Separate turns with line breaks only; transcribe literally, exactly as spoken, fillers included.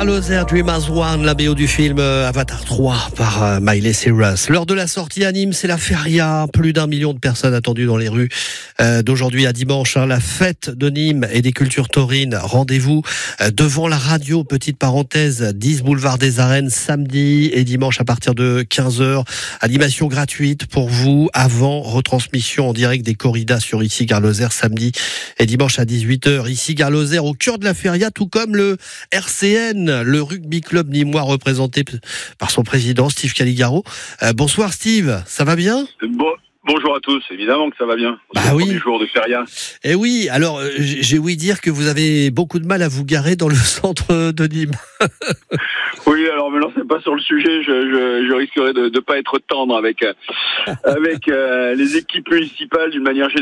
Lozère, Dream as One, la B O du film Avatar trois par euh, Miley Cyrus. Lors de la sortie à Nîmes, c'est la feria. Plus d'un million de personnes attendues dans les rues euh, d'aujourd'hui à dimanche. Hein, la fête de Nîmes et des cultures taurines. Rendez-vous euh, devant la radio, petite parenthèse, dix boulevard des Arènes, samedi et dimanche à partir de quinze heures. Animation gratuite pour vous avant retransmission en direct des corridas sur ici Gare Lozère, samedi et dimanche à dix-huit heures. Ici Gare Lozère, au cœur de la feria, tout comme le R C N, le rugby club nîmois représenté par son président Steve Caligaro. Euh, bonsoir Steve, ça va bien ?
Bon, bonjour à tous, évidemment que ça va bien.
Bah
c'est
oui.
Le premier jour de feria.
Eh oui, alors euh, j'ai ouï dire que vous avez beaucoup de mal à vous garer dans le centre de Nîmes.
Oui, alors me lancez pas sur le sujet, je, je, je risquerais de ne pas être tendre avec, avec euh, les équipes municipales d'une manière générale.